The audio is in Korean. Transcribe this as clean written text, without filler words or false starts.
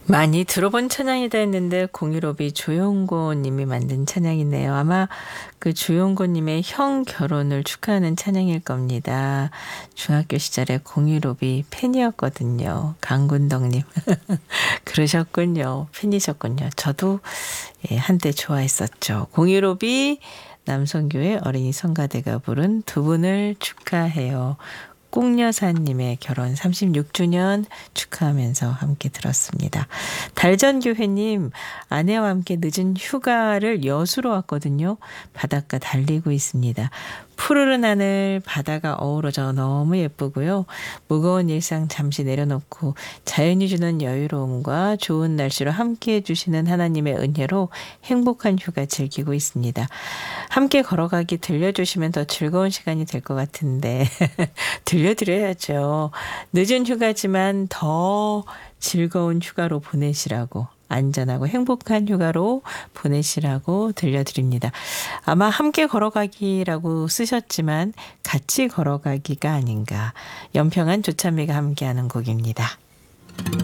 많이 들어본 찬양이다 했는데 공유롭이 조용고 님이 만든 찬양이네요. 아마 그 조용고 님의 형 결혼을 축하하는 찬양일 겁니다. 중학교 시절에 공유롭이 팬이었거든요. 강군덕 님. 그러셨군요. 팬이셨군요. 저도 한때 좋아했었죠. 공유롭이 남성교회 어린이 성가대가 부른 두 분을 축하해요. 꽁여사님의 결혼 36주년 축하하면서 함께 들었습니다. 달전교회님, 아내와 함께 늦은 휴가를 여수로 왔거든요. 바닷가 달리고 있습니다. 푸르른 하늘, 바다가 어우러져 너무 예쁘고요. 무거운 일상 잠시 내려놓고 자연이 주는 여유로움과 좋은 날씨로 함께해 주시는 하나님의 은혜로 행복한 휴가 즐기고 있습니다. 함께 걸어가기 들려주시면 더 즐거운 시간이 될 것 같은데 들려드려야죠. 늦은 휴가지만 더 즐거운 휴가로 보내시라고, 안전하고 행복한 휴가로 보내시라고 들려드립니다. 아마 함께 걸어가기라고 쓰셨지만 같이 걸어가기가 아닌가. 연평한 조찬미가 함께하는 곡입니다.